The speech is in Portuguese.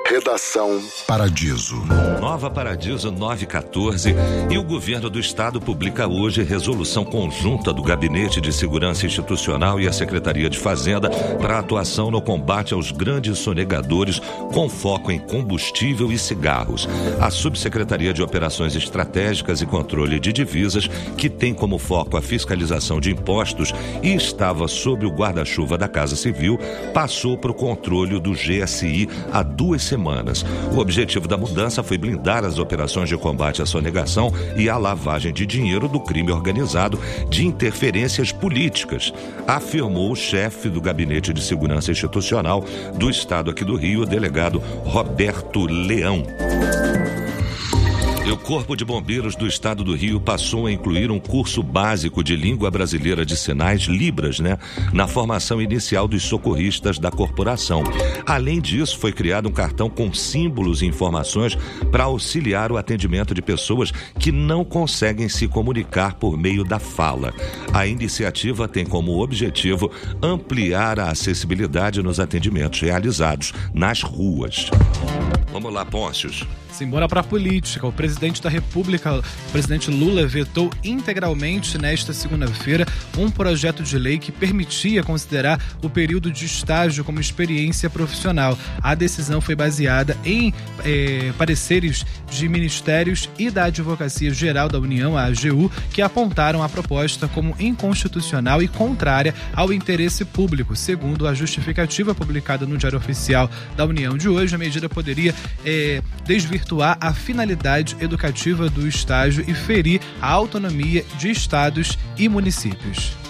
Redação Paradiso. Nova Paradiso 914 e o governo do estado publica hoje resolução conjunta do Gabinete de Segurança Institucional e a Secretaria de Fazenda para atuação no combate aos grandes sonegadores com foco em combustível e cigarros. A Subsecretaria de Operações Estratégicas e Controle de Divisas, que tem como foco a fiscalização de impostos e estava sob o guarda-chuva da Casa Civil, passou para o controle do GSI há 2 semanas. O objetivo da mudança foi blindar as operações de combate à sonegação e à lavagem de dinheiro do crime organizado de interferências políticas, afirmou o chefe do Gabinete de Segurança Institucional do Estado aqui do Rio, o delegado Roberto Leão. O Corpo de Bombeiros do Estado do Rio passou a incluir um curso básico de língua brasileira de sinais, Libras, na formação inicial dos socorristas da corporação. Além disso, foi criado um cartão com símbolos e informações para auxiliar o atendimento de pessoas que não conseguem se comunicar por meio da fala. A iniciativa tem como objetivo ampliar a acessibilidade nos atendimentos realizados nas ruas. Vamos lá, Pôncios. Simbora para a política. O presidente da República, o presidente Lula, vetou integralmente nesta segunda-feira um projeto de lei que permitia considerar o período de estágio como experiência profissional. A decisão foi baseada em pareceres de ministérios e da Advocacia Geral da União, a AGU, que apontaram a proposta como inconstitucional e contrária ao interesse público. Segundo a justificativa publicada no Diário Oficial da União de hoje, a medida poderia desvirtuar a finalidade educativa do estágio e ferir a autonomia de estados e municípios.